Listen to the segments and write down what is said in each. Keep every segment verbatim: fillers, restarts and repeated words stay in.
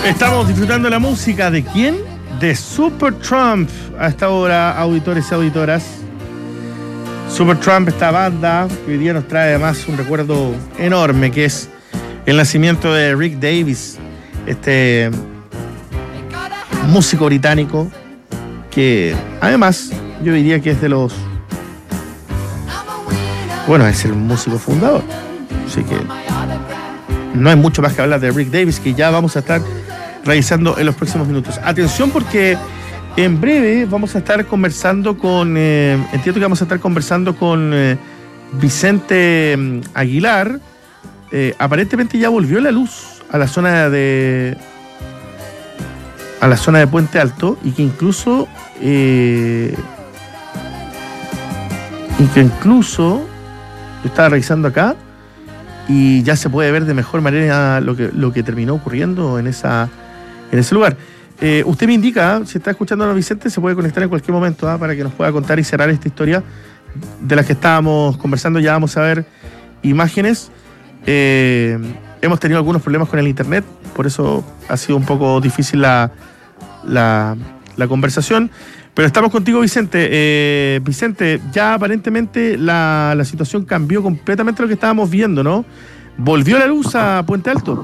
Estamos disfrutando la música de ¿quién? De Supertramp. A esta hora, auditores y auditoras. Supertramp, esta banda que hoy día nos trae además un recuerdo enorme, que es el nacimiento de Rick Davies, este músico británico que además yo diría que es de los, bueno, es el músico fundador, así que no hay mucho más que hablar de Rick Davies, que ya vamos a estar revisando en los próximos minutos. Atención, porque en breve vamos a estar conversando con, eh, entiendo que vamos a estar conversando con eh, Vicente Aguilar. Eh, aparentemente ya volvió la luz a la zona de a la zona de Puente Alto, y que incluso eh, y que incluso yo estaba revisando acá y ya se puede ver de mejor manera lo que lo que terminó ocurriendo en esa en ese lugar. Eh, usted me indica, si está escuchando a Vicente, se puede conectar en cualquier momento, ¿eh? Para que nos pueda contar y cerrar esta historia de la que estábamos conversando. Ya vamos a ver imágenes. Eh, hemos tenido algunos problemas con el internet, por eso ha sido un poco difícil la, la, la conversación. Pero estamos contigo, Vicente. Eh, Vicente, ya aparentemente la, la situación cambió completamente lo que estábamos viendo, ¿no? ¿Volvió la luz a Puente Alto?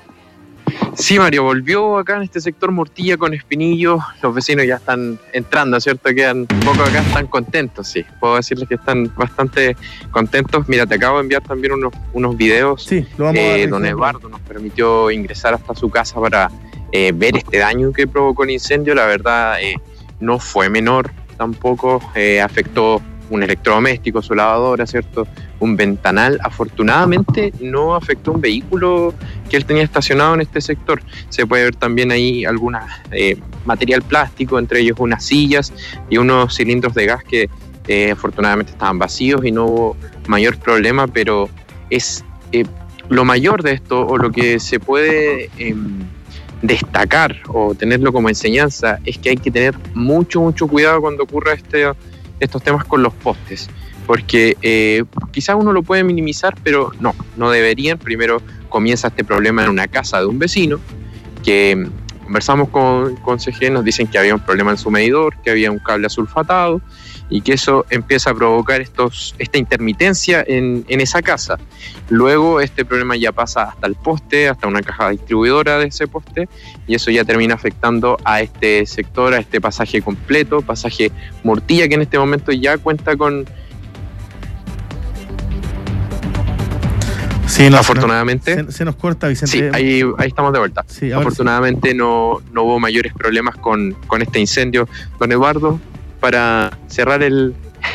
Sí, Mario, volvió acá en este sector Mortilla con Espinillo. Los vecinos ya están entrando, ¿cierto? Quedan un poco acá, están contentos, sí. Puedo decirles que están bastante contentos. Mira, te acabo de enviar también unos, unos videos. Sí, lo vamos eh, a ver. Don Eduardo nos permitió ingresar hasta su casa para eh, ver este daño que provocó el incendio. La verdad, eh, no fue menor tampoco. Eh, afectó un electrodoméstico, su lavadora, ¿cierto? Un ventanal. Afortunadamente no afectó un vehículo que él tenía estacionado en este sector. Se puede ver también ahí algún eh, material plástico, entre ellos unas sillas y unos cilindros de gas que eh, afortunadamente estaban vacíos y no hubo mayor problema, pero es eh, lo mayor de esto, o lo que se puede eh, destacar o tenerlo como enseñanza, es que hay que tener mucho, mucho cuidado cuando ocurra este estos temas con los postes, porque eh, quizás uno lo puede minimizar, pero no, no deberían. Primero comienza este problema en una casa de un vecino, que conversamos con, con C G, nos dicen que había un problema en su medidor, que había un cable asulfatado, y que eso empieza a provocar estos, esta intermitencia en, en esa casa. Luego este problema ya pasa hasta el poste, hasta una caja distribuidora de ese poste, y eso ya termina afectando a este sector, a este pasaje completo, pasaje Mortilla, que en este momento ya cuenta con... Sí, no, afortunadamente se, se nos corta, Vicente. Sí, ahí, ahí estamos de vuelta. Sí, afortunadamente sí. no, no hubo mayores problemas con, con este incendio. Don Eduardo, para cerrar el,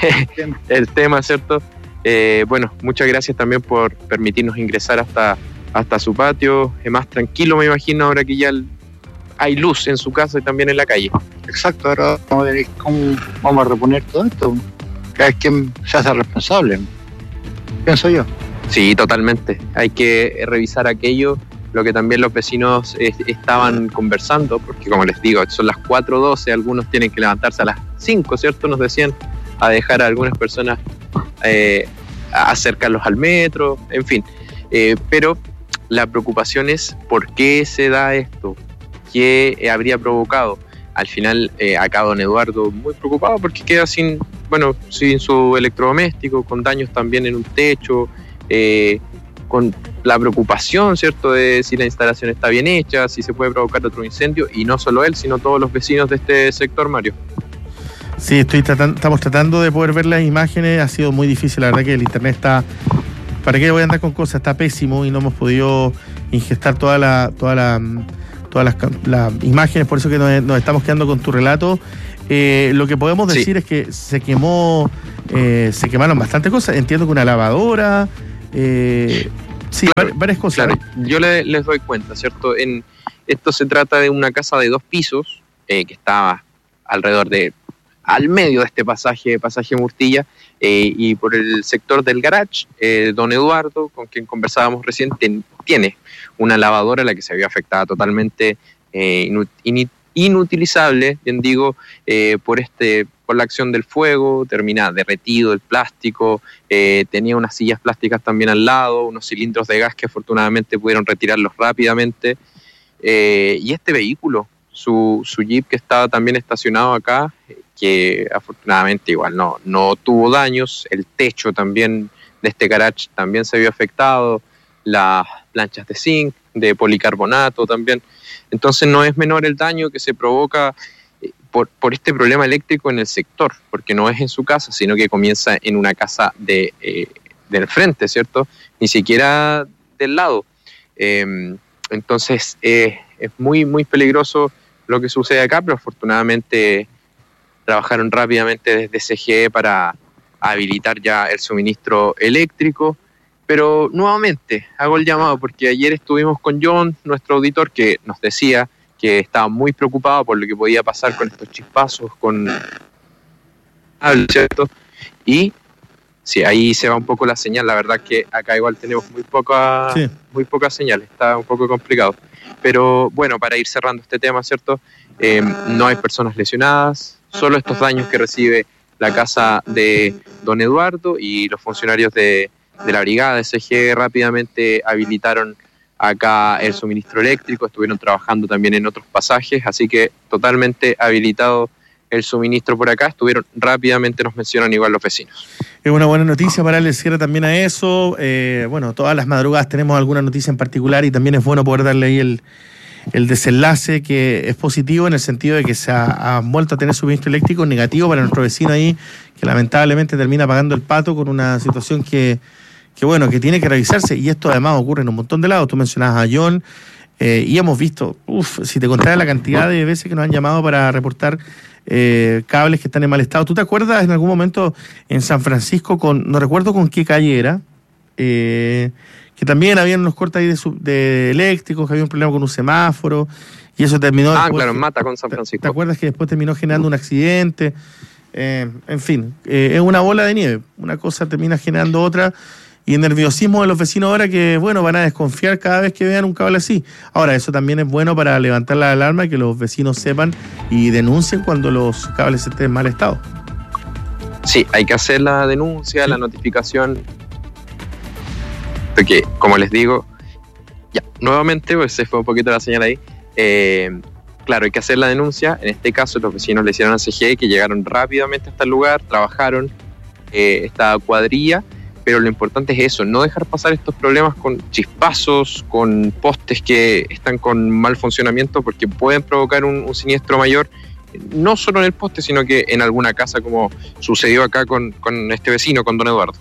el tema, ¿cierto? Eh, bueno, muchas gracias también por permitirnos ingresar hasta, hasta su patio. Es más tranquilo, me imagino, ahora que ya hay luz en su casa y también en la calle. Exacto, ahora vamos a ver cómo vamos a reponer todo esto. Cada vez que se hace responsable, pienso yo. Sí, totalmente. Hay que revisar aquello, lo que también los vecinos eh, estaban conversando, porque como les digo, son las cuatro doce, algunos tienen que levantarse a las cinco, ¿cierto? Nos decían, a dejar a algunas personas, eh, a acercarlos al metro, en fin. Eh, pero la preocupación es por qué se da esto, qué habría provocado. Al final, eh, acá don Eduardo muy preocupado porque queda sin, bueno, sin su electrodoméstico, con daños también en un techo, eh, con la preocupación, ¿cierto?, de si la instalación está bien hecha, si se puede provocar otro incendio, y no solo él, sino todos los vecinos de este sector, Mario. Sí, estoy tratando, estamos tratando de poder ver las imágenes. Ha sido muy difícil, la verdad que el internet está, ¿para qué voy a andar con cosas? Está pésimo y no hemos podido ingestar toda la, toda la, todas las, las imágenes, por eso que nos, nos estamos quedando con tu relato. Eh, lo que podemos decir sí. es que se quemó, eh, se quemaron bastantes cosas. Entiendo que una lavadora, eh, sí, claro, varias cosas. Claro, yo le, les doy cuenta, ¿cierto? En esto se trata de una casa de dos pisos eh, que estaba alrededor de al medio de este pasaje, pasaje Mortilla, eh, y por el sector del garage, eh, don Eduardo, con quien conversábamos recién, ten, tiene una lavadora la que se había afectada totalmente, eh, inut, inut, inutilizable, bien digo, eh, por este por la acción del fuego, termina derretido el plástico, eh, tenía unas sillas plásticas también al lado, unos cilindros de gas que afortunadamente pudieron retirarlos rápidamente, Eh, y este vehículo, su, su Jeep que estaba también estacionado acá, que afortunadamente igual no, no tuvo daños, el techo también de este garage también se vio afectado, las planchas de zinc, de policarbonato también. Entonces no es menor el daño que se provoca por, por este problema eléctrico en el sector, porque no es en su casa, sino que comienza en una casa de, eh, del frente, ¿cierto? Ni siquiera del lado. Eh, entonces eh, es muy, muy peligroso lo que sucede acá, pero afortunadamente trabajaron rápidamente desde C G E para habilitar ya el suministro eléctrico. Pero nuevamente hago el llamado porque ayer estuvimos con John, nuestro auditor, que nos decía que estaba muy preocupado por lo que podía pasar con estos chispazos, con ¿cierto? Y sí, ahí se va un poco la señal. La verdad que acá igual tenemos muy poca, sí. muy poca señal, está un poco complicado. Pero bueno, para ir cerrando este tema, ¿cierto? Eh, no hay personas lesionadas, solo estos daños que recibe la casa de don Eduardo, y los funcionarios de, de la brigada de C G E rápidamente habilitaron acá el suministro eléctrico, estuvieron trabajando también en otros pasajes, así que totalmente habilitado el suministro por acá, estuvieron rápidamente, nos mencionan igual los vecinos. Es una buena noticia para darle cierre también a eso. Eh, bueno, todas las madrugadas tenemos alguna noticia en particular y también es bueno poder darle ahí el, el desenlace, que es positivo en el sentido de que se ha, ha vuelto a tener suministro eléctrico, negativo para nuestro vecino ahí, que lamentablemente termina pagando el pato con una situación que, que bueno, que tiene que revisarse, y esto además ocurre en un montón de lados. Tú mencionabas a John, eh, y hemos visto, uff, si te contara la cantidad de veces que nos han llamado para reportar Eh, cables que están en mal estado. ¿Tú te acuerdas en algún momento en San Francisco, con no recuerdo con qué calle era, eh, que también habían unos cortes ahí de, sub, de eléctricos, que había un problema con un semáforo y eso terminó... Ah, después, claro, en Mata con San Francisco. ¿Te, te acuerdas que después terminó generando un accidente? Eh, en fin, eh, es una bola de nieve. Una cosa termina generando otra, y el nerviosismo de los vecinos ahora que, bueno, van a desconfiar cada vez que vean un cable así. Ahora, eso también es bueno para levantar la alarma y que los vecinos sepan y denuncien cuando los cables estén en mal estado. Sí, hay que hacer la denuncia, sí. La notificación. Porque, como les digo, ya, nuevamente, pues se fue un poquito la señal ahí. Eh, claro, hay que hacer la denuncia. En este caso, los vecinos le hicieron a C G E, que llegaron rápidamente hasta el lugar, trabajaron eh, esta cuadrilla. Pero lo importante es eso, no dejar pasar estos problemas con chispazos, con postes que están con mal funcionamiento, porque pueden provocar un, un siniestro mayor, no solo en el poste, sino que en alguna casa, como sucedió acá con, con este vecino, con don Eduardo.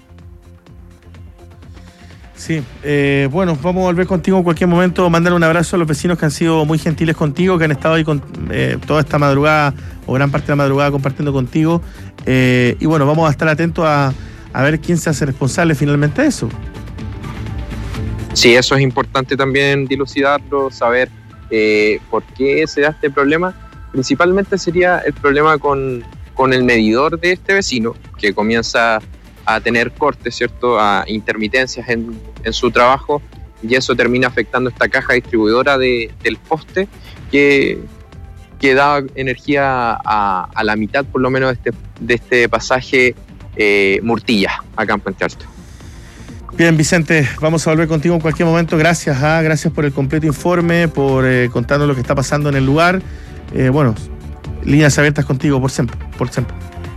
Sí, eh, bueno, vamos a volver contigo en cualquier momento, mandar un abrazo a los vecinos que han sido muy gentiles contigo, que han estado ahí con, eh, toda esta madrugada, o gran parte de la madrugada, compartiendo contigo, eh, y bueno, vamos a estar atentos a a ver quién se hace responsable finalmente de eso. Sí, eso es importante también dilucidarlo, saber eh, por qué se da este problema. Principalmente sería el problema con, con el medidor de este vecino, que comienza a tener cortes, ¿cierto?, a intermitencias en, en su trabajo, y eso termina afectando esta caja distribuidora de, del poste, que, que da energía a, a la mitad, por lo menos, de este, de este pasaje Eh, Murtilla, acá en Puente Alto. Bien, Vicente, vamos a volver contigo en cualquier momento. Gracias, ¿ah? Gracias por el completo informe, por eh, contarnos lo que está pasando en el lugar. Eh, bueno, líneas abiertas contigo por siempre, por siempre.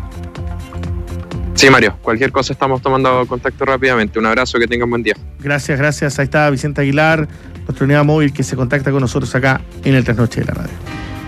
Sí, Mario, cualquier cosa estamos tomando contacto rápidamente. Un abrazo, que tengan buen día. Gracias, gracias. Ahí está Vicente Aguilar, nuestra unidad móvil que se contacta con nosotros acá en el Trasnoche de la Radio.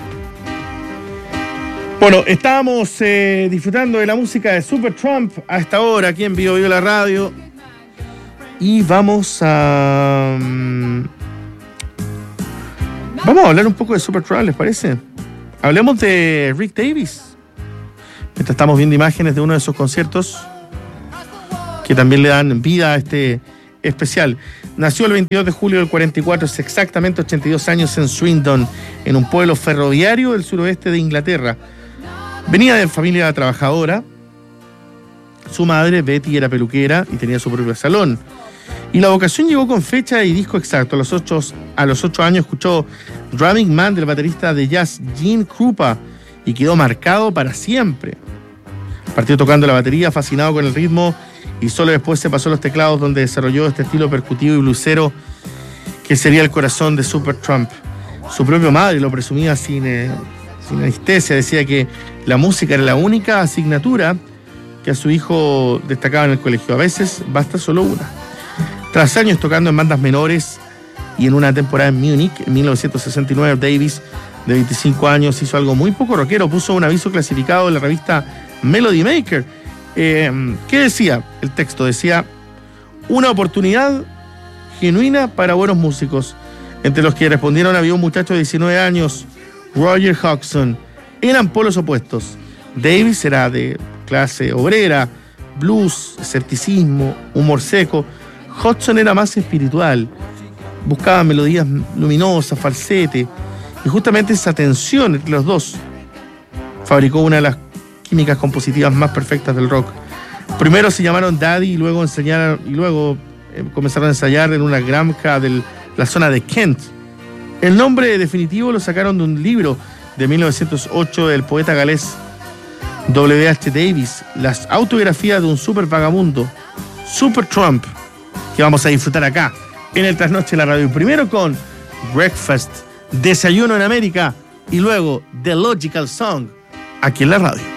Bueno, estábamos eh, disfrutando de la música de Supertramp a esta hora aquí en Vivo Vivo la Radio, y vamos a um, vamos a hablar un poco de Supertramp, ¿les parece? Hablemos de Rick Davies, mientras estamos viendo imágenes de uno de esos conciertos que también le dan vida a este especial. Nació el veintidós de julio del cuarenta y cuatro, es exactamente ochenta y dos años, en Swindon, en un pueblo ferroviario del suroeste de Inglaterra. Venía de familia trabajadora. Su madre, Betty, era peluquera y tenía su propio salón. Y la vocación llegó con fecha y disco exacto. A los ocho, a los ocho años escuchó Drumming Man del baterista de jazz Gene Krupa y quedó marcado para siempre. Partió tocando la batería, fascinado con el ritmo, y solo después se pasó a los teclados, donde desarrolló este estilo percutivo y blusero que sería el corazón de Supertramp. Su propia madre lo presumía sin, eh, sin anestesia, decía que la música era la única asignatura que a su hijo destacaba en el colegio. A veces basta solo una. Tras años tocando en bandas menores y en una temporada en Múnich, en mil novecientos sesenta y nueve, Davis, de veinticinco años, hizo algo muy poco rockero. Puso un aviso clasificado en la revista Melody Maker. Eh, ¿Qué decía? El texto decía: una oportunidad genuina para buenos músicos. Entre los que respondieron había un muchacho de diecinueve años, Roger Hodgson. Eran polos opuestos. Davis era de clase obrera, blues, escepticismo, humor seco. Hodgson era más espiritual, buscaba melodías luminosas, falsete, y justamente esa tensión entre los dos fabricó una de las químicas compositivas más perfectas del rock. Primero se llamaron Daddy y luego enseñaron, y luego eh, comenzaron a ensayar en una granja de la zona de Kent. El nombre definitivo lo sacaron de un libro de mil novecientos ocho del poeta galés W H Davis, las autobiografías de un super vagabundo, Super Trump, que vamos a disfrutar acá en el Trasnoche de la Radio. Primero con Breakfast, Desayuno en América, y luego The Logical Song, aquí en la radio.